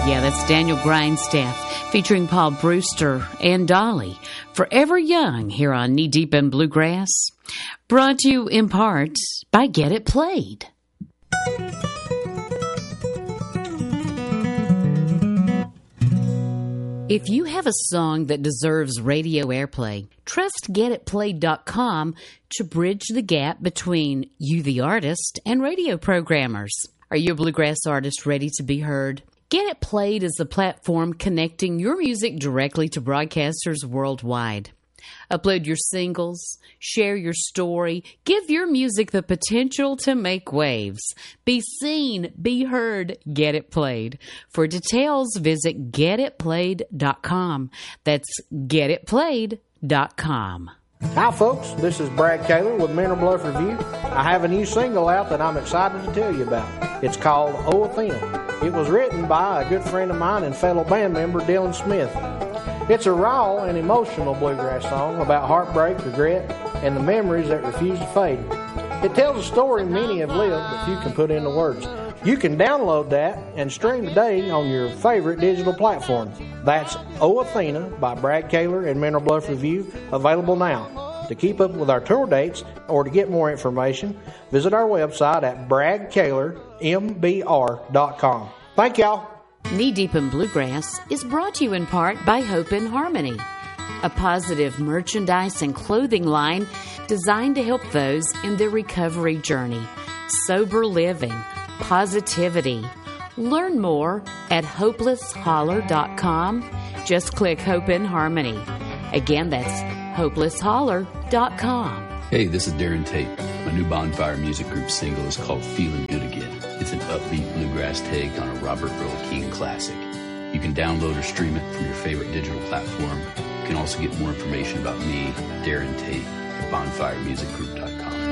Yeah, that's Daniel Grindstaff featuring Paul Brewster and Dolly. Forever Young here on Knee Deep in Bluegrass. Brought to you in part by Get It Played. If you have a song that deserves radio airplay, trust GetItPlayed.com to bridge the gap between you, the artist, and radio programmers. Are you a bluegrass artist ready to be heard? Get It Played is the platform connecting your music directly to broadcasters worldwide. Upload your singles, share your story, give your music the potential to make waves. Be seen, be heard, Get It Played. For details, visit GetItPlayed.com. That's GetItPlayed.com. Hi folks, this is Brad Kaler with Mineral Bluff Review. I have a new single out that I'm excited to tell you about. It's called Oh Athena. It was written by a good friend of mine and fellow band member Dylan Smith. It's a raw and emotional bluegrass song about heartbreak, regret, and the memories that refuse to fade. It tells a story many have lived that few can put into words. You can download that and stream today on your favorite digital platform. That's Oh Athena by Brad Kaler and Mineral Bluff Review, available now. To keep up with our tour dates or to get more information, visit our website at bradkalermbr.com. Thank y'all. Knee Deep in Bluegrass is brought to you in part by Hope and Harmony, a positive merchandise and clothing line designed to help those in their recovery journey. Sober living, positivity. Learn more at hopelessholler.com. Just click Hope and Harmony. Again, that's hopelessholler.com. Hey, this is Darren Tate. My new Bonfire Music Group single is called Feeling Good Again. It's an upbeat bluegrass take on a Robert Earl King classic. You can download or stream it from your favorite digital platform. You can also get more information about me, Darren Tate, at bonfiremusicgroup.com.